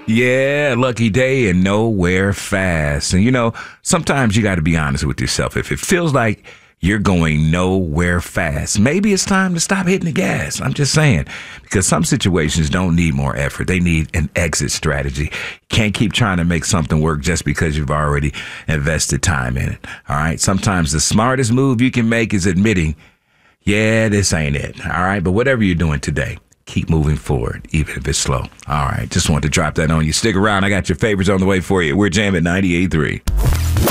Yeah, lucky day and nowhere fast. And sometimes you got to be honest with yourself. If it feels like you're going nowhere fast, maybe it's time to stop hitting the gas. I'm just saying, because some situations don't need more effort. They need an exit strategy. You can't keep trying to make something work just because you've already invested time in it. All right. Sometimes the smartest move you can make is admitting, yeah, this ain't it. All right. But whatever you're doing today, keep moving forward, even if it's slow. All right. Just wanted to drop that on you. Stick around. I got your favorites on the way for you. We're Jam at 98.3.